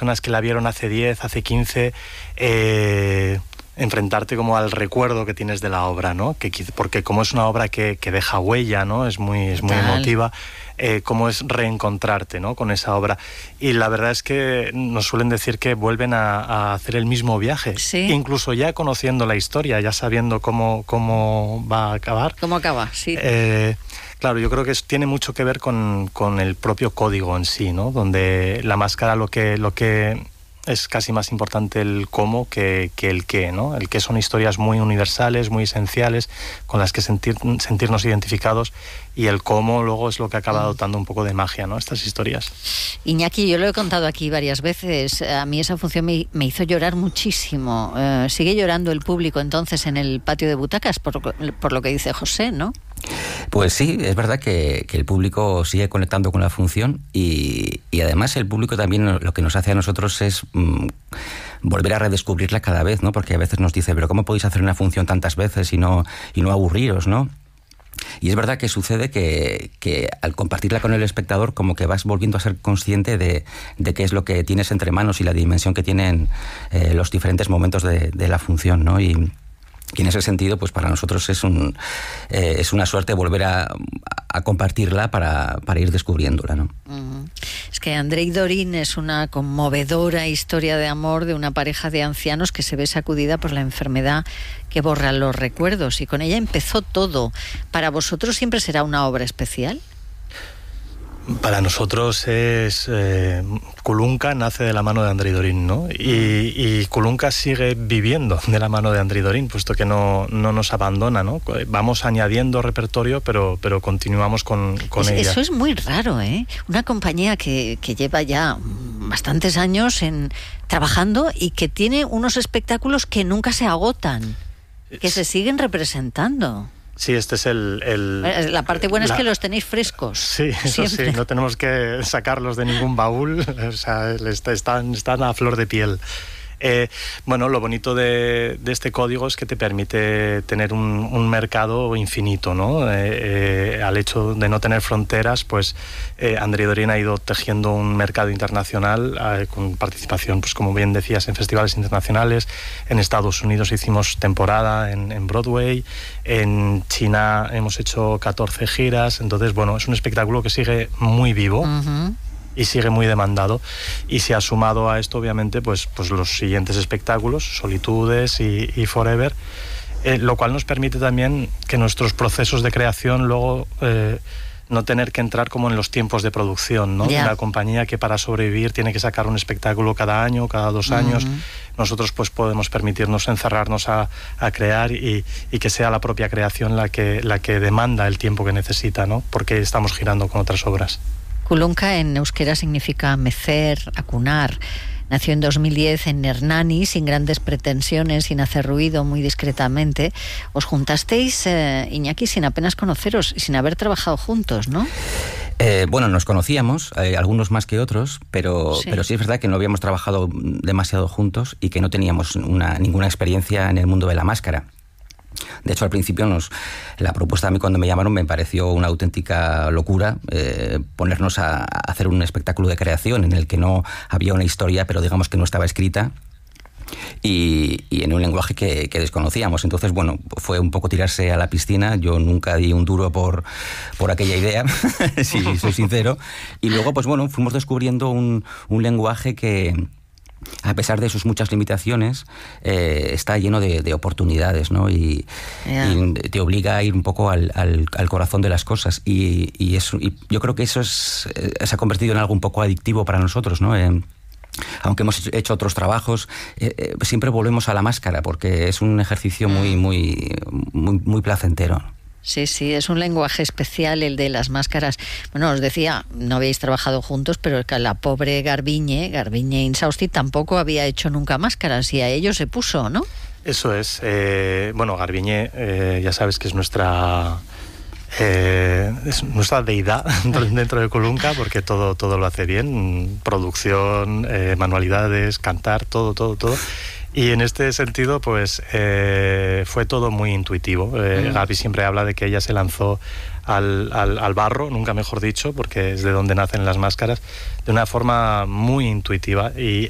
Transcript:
personas que la vieron hace 10, hace 15, enfrentarte como al recuerdo que tienes de la obra, ¿no? Porque como es una obra que deja huella, ¿no? Es muy emotiva, cómo es reencontrarte, ¿no? Con esa obra. Y la verdad es que nos suelen decir que vuelven a hacer el mismo viaje. Sí. Incluso ya conociendo la historia, ya sabiendo cómo va a acabar. ¿Cómo acaba? Sí. Claro, yo creo que tiene mucho que ver con el propio código en sí, ¿no? Donde la máscara lo que es casi más importante el cómo que el qué, ¿no? El qué son historias muy universales, muy esenciales, con las que sentirnos identificados, y el cómo luego es lo que acaba dotando un poco de magia, ¿no? Estas historias. Iñaki, yo lo he contado aquí varias veces, a mí esa función me hizo llorar muchísimo. Sigue llorando el público entonces en el patio de butacas, por lo que dice José, ¿no? Pues sí, es verdad que el público sigue conectando con la función y además el público también lo que nos hace a nosotros es volver a redescubrirla cada vez, ¿no? Porque a veces nos dice, pero ¿cómo podéis hacer una función tantas veces y no aburriros, ¿no? Y es verdad que sucede que al compartirla con el espectador como que vas volviendo a ser consciente de qué es lo que tienes entre manos y la dimensión que tienen los diferentes momentos de la función, ¿no? Y en ese sentido, pues para nosotros es una suerte volver a compartirla para ir descubriéndola, ¿no? Es que André y Doreen es una conmovedora historia de amor de una pareja de ancianos que se ve sacudida por la enfermedad que borra los recuerdos, y con ella empezó todo. ¿Para vosotros siempre será una obra especial? Para nosotros es Kulunka nace de la mano de André y Doreen, ¿no? Y Kulunka sigue viviendo de la mano de André y Doreen, puesto que no nos abandona, ¿no? Vamos añadiendo repertorio, pero continuamos con ella. Eso es muy raro, ¿eh? Una compañía que lleva ya bastantes años trabajando y que tiene unos espectáculos que nunca se agotan, que se siguen representando. Sí, este es la parte buena es que los tenéis frescos. Sí, eso sí, no tenemos que sacarlos de ningún baúl, o sea, están a flor de piel. Bueno, lo bonito de este código es que te permite tener un mercado infinito, ¿no? Al hecho de no tener fronteras, pues André y Doreen ha ido tejiendo un mercado internacional con participación, pues como bien decías, en festivales internacionales. En Estados Unidos hicimos temporada en Broadway, en China hemos hecho 14 giras, entonces bueno, es un espectáculo que sigue muy vivo. Y sigue muy demandado, y se ha sumado a esto obviamente pues los siguientes espectáculos, Solitudes y Forever, lo cual nos permite también que nuestros procesos de creación luego no tener que entrar como en los tiempos de producción, ¿no? Yeah. Una compañía que para sobrevivir tiene que sacar un espectáculo cada año, cada 2 años. Nosotros pues podemos permitirnos encerrarnos a crear y que sea la propia creación la que demanda el tiempo que necesita, ¿no? Porque estamos girando con otras obras. Kulunka en euskera significa mecer, acunar. Nació en 2010 en Hernani, sin grandes pretensiones, sin hacer ruido, muy discretamente. Os juntasteis, Iñaki, sin apenas conoceros y sin haber trabajado juntos, ¿no? Bueno, nos conocíamos, algunos más que otros, pero sí es verdad que no habíamos trabajado demasiado juntos y que no teníamos ninguna experiencia en el mundo de la máscara. De hecho, al principio la propuesta a mí cuando me llamaron me pareció una auténtica locura, ponernos a hacer un espectáculo de creación en el que no había una historia, pero digamos que no estaba escrita, y en un lenguaje que desconocíamos. Entonces, bueno, fue un poco tirarse a la piscina. Yo nunca di un duro por aquella idea, si soy sincero. Y luego, pues bueno, fuimos descubriendo un lenguaje que, a pesar de sus muchas limitaciones, está lleno de oportunidades, ¿no? Y te obliga a ir un poco al corazón de las cosas. Y yo creo que eso se ha convertido en algo un poco adictivo para nosotros, ¿no? Aunque hemos hecho otros trabajos, siempre volvemos a la máscara porque es un ejercicio muy placentero. Sí, es un lenguaje especial el de las máscaras. Bueno, os decía, no habéis trabajado juntos, pero que la pobre Garbiñe Insausti, tampoco había hecho nunca máscaras y a ello se puso, ¿no? Eso es. Bueno, Garbiñe, ya sabes que es nuestra deidad dentro de Kulunka, porque todo lo hace bien, producción, manualidades, cantar, todo. Y en este sentido, pues fue todo muy intuitivo. Gaby siempre habla de que ella se lanzó al barro, nunca mejor dicho, porque es de donde nacen las máscaras, de una forma muy intuitiva. Y